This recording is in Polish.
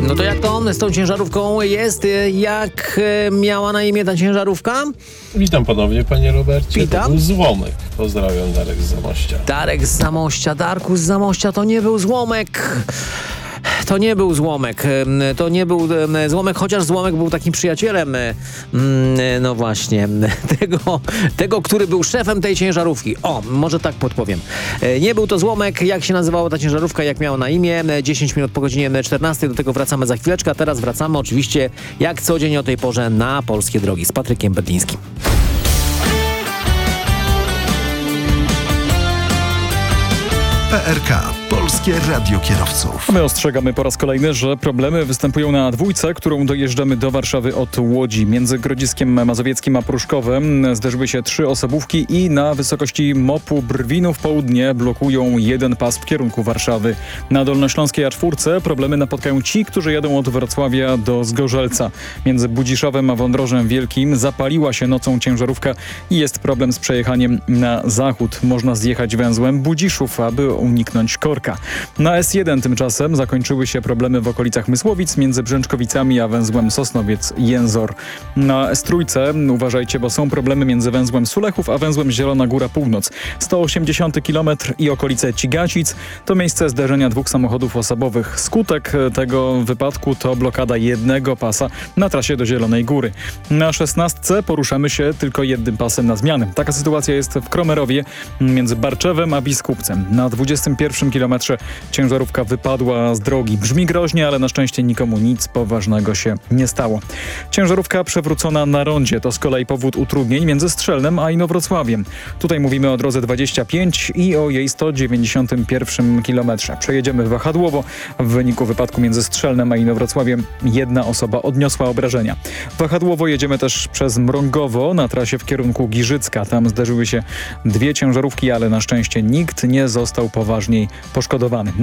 No to jak to z tą ciężarówką jest? Jak miała na imię ta ciężarówka? Witam ponownie, panie Robercie. Witam. To był złomek. Pozdrawiam, Darek z Zamościa. Darek z Zamościa, Darku z Zamościa, to nie był złomek. To nie był złomek, chociaż złomek był takim przyjacielem, no właśnie, tego, który był szefem tej ciężarówki. O, może tak podpowiem. Nie był to złomek. Jak się nazywała ta ciężarówka, jak miała na imię? 10 minut po godzinie 14, do tego wracamy za chwileczkę, a teraz wracamy oczywiście jak co dzień o tej porze na Polskie Drogi z Patrykiem Bedlińskim. PRK. Polskie Radio Kierowców. My ostrzegamy po raz kolejny, że problemy występują na dwójce, którą dojeżdżamy do Warszawy od Łodzi. Między Grodziskiem Mazowieckim a Pruszkowem zderzyły się 3 osobówki i na wysokości MOP-u Brwinów Południe blokują jeden pas w kierunku Warszawy. Na Dolnośląskiej A4 problemy napotkają ci, którzy jadą od Wrocławia do Zgorzelca. Między Budziszowem a Wądrożem Wielkim zapaliła się nocą ciężarówka i jest problem z przejechaniem na zachód. Można zjechać węzłem Budziszów, aby uniknąć korka. Na S1 tymczasem zakończyły się problemy w okolicach Mysłowic między Brzęczkowicami a węzłem Sosnowiec-Jęzor. Na S3 uważajcie, bo są problemy między węzłem Sulechów a węzłem Zielona Góra Północ. 180 km i okolice Cigacic to miejsce zderzenia 2 samochodów osobowych. Skutek tego wypadku to blokada jednego pasa na trasie do Zielonej Góry. Na 16 poruszamy się tylko jednym pasem na zmianę. Taka sytuacja jest w Kromerowie między Barczewem a Biskupcem. Na 21 kilometrze ciężarówka wypadła z drogi. Brzmi groźnie, ale na szczęście nikomu nic poważnego się nie stało. Ciężarówka przewrócona na rondzie to z kolei powód utrudnień między Strzelnem a Inowrocławiem. Tutaj mówimy o drodze 25 i o jej 191 kilometrze. Przejedziemy wahadłowo. W wyniku wypadku między Strzelnem a Inowrocławiem jedna osoba odniosła obrażenia. Wahadłowo jedziemy też przez Mrągowo na trasie w kierunku Giżycka. Tam zderzyły się 2 ciężarówki, ale na szczęście nikt nie został poważniej poszkodowany.